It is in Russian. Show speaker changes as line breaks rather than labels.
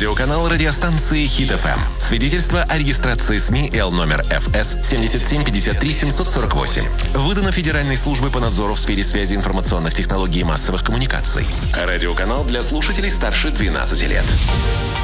Радиоканал радиостанции Хит FM. Свидетельство о регистрации СМИ Л-номер ФС 7753748. Выдано Федеральной службой по надзору в сфере связи информационных технологий и массовых коммуникаций. Радиоканал для слушателей старше 12 лет.